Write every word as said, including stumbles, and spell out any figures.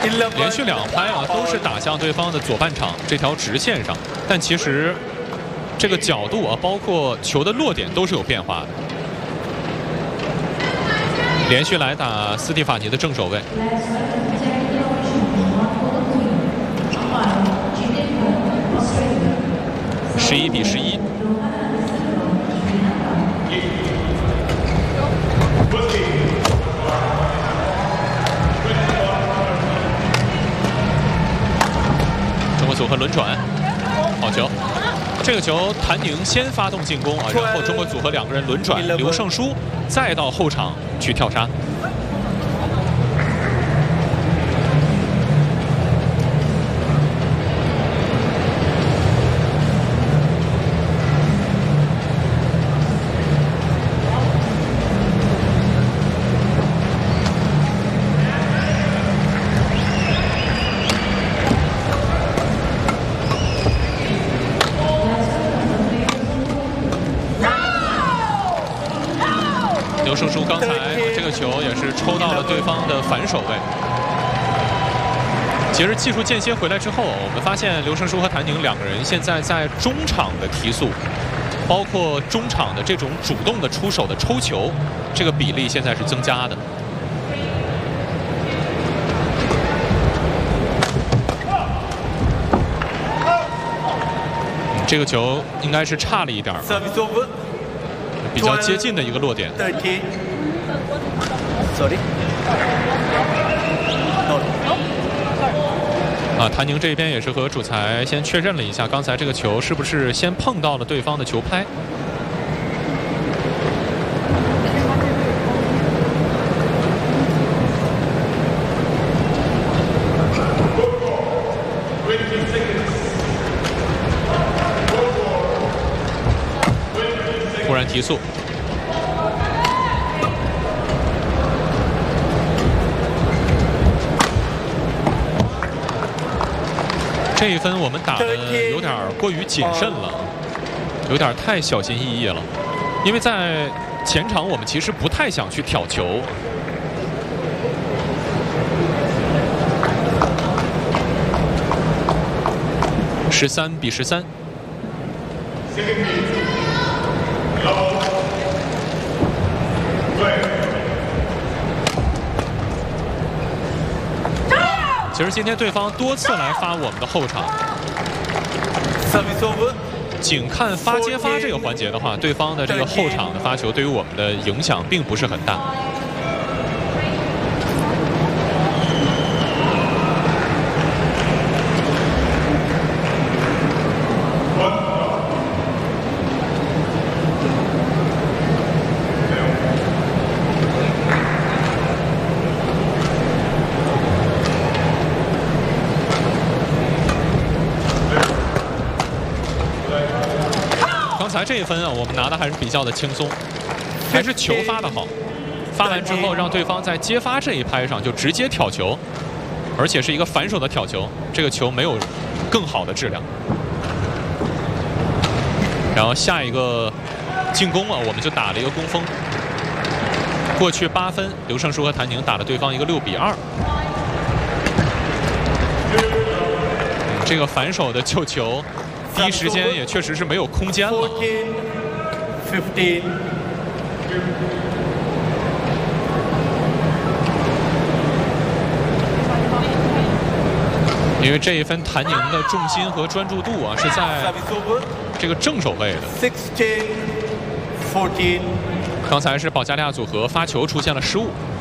连续两拍啊，都是打向对方的左半场这条直线上，但其实这个角度啊，包括球的落点都是有变化的。连续来打斯蒂法尼的正手位。十一比十一。中国组合轮转，好球！这个球谭宁先发动进攻啊，然后中国组合两个人轮转，刘胜书再到后场去跳杀。刘胜书刚才这个球也是抽到了对方的反手位。其实技术间歇回来之后，我们发现刘胜书和谭宁两个人现在在中场的提速，包括中场的这种主动的出手的抽球，这个比例现在是增加的。嗯、这个球应该是差了一点。比较接近的一个落点。 Sorry. 啊，谭宁这边也是和主裁先确认了一下，刚才这个球是不是先碰到了对方的球拍。突然提速。这一分我们打的有点过于谨慎了，有点太小心翼翼了，因为在前场我们其实不太想去挑球。十三比十三。其实今天对方多次来发我们的后场，仅看发接发这个环节的话，对方的这个后场的发球对于我们的影响并不是很大。刚才这一分啊，我们拿的还是比较的轻松，还是球发的好。发完之后，让对方在接发这一拍上就直接挑球，而且是一个反手的挑球，这个球没有更好的质量。然后下一个进攻啊，我们就打了一个攻锋。过去八分，刘胜书和谭宁打了对方一个六比二。这个反手的救球。第一时间也确实是没有空间了。因为这一分谭宁的重心和专注度啊是在这个正手位的。刚才是保加利亚组合发球出现了失误。